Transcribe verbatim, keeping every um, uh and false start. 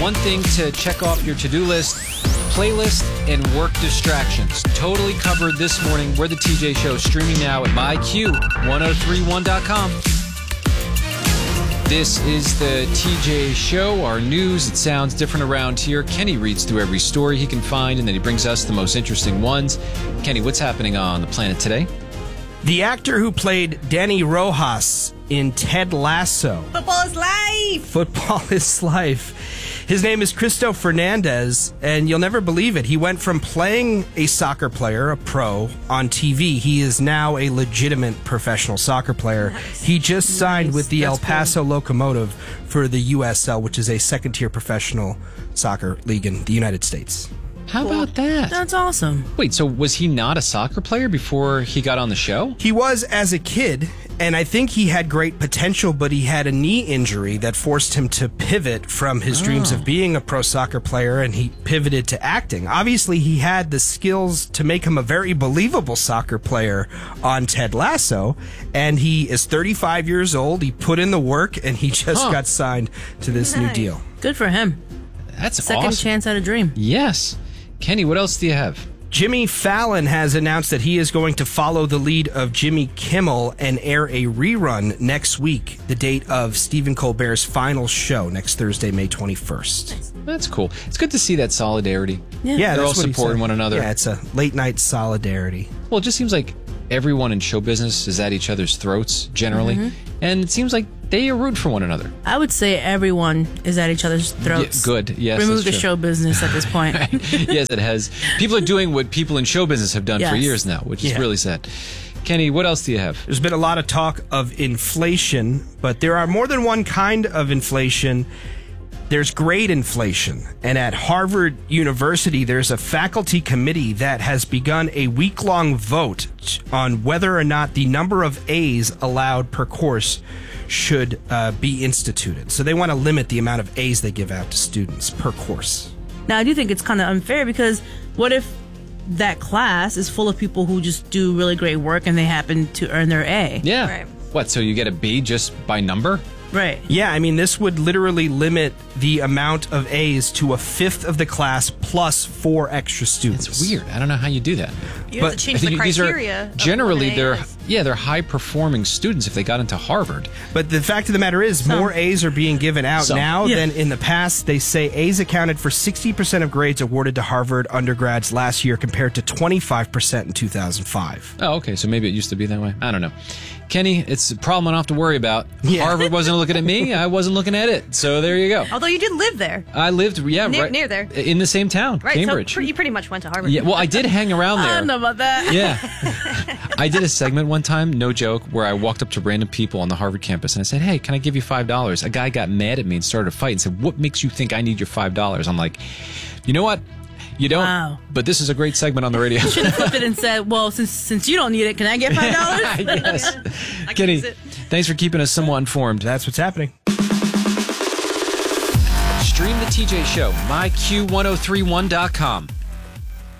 One thing to check off your to-do list, playlist and work distractions. Totally covered this morning. We're the T J Show, streaming now at my Q one oh three one dot com. This is the T J Show, our news. It sounds different around here. Kenny reads through every story he can find, and then he brings us the most interesting ones. Kenny, what's happening on the planet today? The actor who played Danny Rojas in Ted Lasso. Football is life! Football is life. His name is Cristo Fernandez, and you'll never believe it. He went from playing a soccer player, a pro, on T V. He is now a legitimate professional soccer player. Nice. He just signed Nice. with the That's El Paso Locomotive for the U S L, which is a second-tier professional soccer league in the United States. How about that? That's awesome. Wait, so was he not a soccer player before he got on the show? He was as a kid, and I think he had great potential, but he had a knee injury that forced him to pivot from his Oh. dreams of being a pro soccer player, and he pivoted to acting. Obviously, he had the skills to make him a very believable soccer player on Ted Lasso, and he is thirty-five years old. He put in the work, and he just Huh. got signed to this new Nice. deal. Good for him. That's Second awesome. chance at a dream. Yes. Kenny, what else do you have? Jimmy Fallon has announced that he is going to follow the lead of Jimmy Kimmel and air a rerun next week, the date of Stephen Colbert's final show next Thursday, May twenty-first. That's cool. It's good to see that solidarity. Yeah. Yeah, They're all that's what he supporting said. one another. Yeah, it's a late night solidarity. Well, it just seems like everyone in show business is at each other's throats, generally. Mm-hmm. And it seems like they are rude for one another. I would say everyone is at each other's throats. Yeah, good. Yes, Remove that's the true. show business at this point. Yes, it has. People are doing what people in show business have done for Yes. years now, which is Yeah. really sad. Kenny, what else do you have? There's been a lot of talk of inflation, but there are more than one kind of inflation. There's grade inflation. And at Harvard University, there's a faculty committee that has begun a week-long vote on whether or not the number of A's allowed per course should uh, be instituted. So they want to limit the amount of A's they give out to students per course. Now, I do think it's kind of unfair because what if that class is full of people who just do really great work and they happen to earn their A? Yeah. Right. What, so you get a B just by number? Right. Yeah, I mean, this would literally limit the amount of A's to a fifth of the class plus four extra students. It's weird. I don't know how you do that. You But have to change I think the these are criteria. of generally what an A they're is. yeah they're high performing students if they got into Harvard. But the fact of the matter is, more A's are being given out Some. now Yeah. than in the past. They say A's accounted for sixty percent of grades awarded to Harvard undergrads last year compared to twenty-five percent in two thousand five. Oh, okay. So maybe it used to be that way. I don't know. Kenny, it's a problem I don't have to worry about. Yeah. Harvard wasn't looking at me. I wasn't looking at it. So there you go. Although you did live there. I lived, yeah, Near- right near there. in the same town, Right, Cambridge. so pre- you pretty much went to Harvard. Yeah, well, I did hang around I there. don't know about that. Yeah. I did a segment one time, no joke, where I walked up to random people on the Harvard campus and I said, hey, can I give you five dollars? A guy got mad at me and started a fight and said, what makes you think I need your five dollars? I'm like, you know what? You don't, Wow. but this is a great segment on the radio. Should have flipped it and said, well, since since you don't need it, can I get five dollars? Yes. I can Kenny, use it. thanks for keeping us somewhat informed. That's what's happening. Stream the T J Show, my Q one oh three one dot com.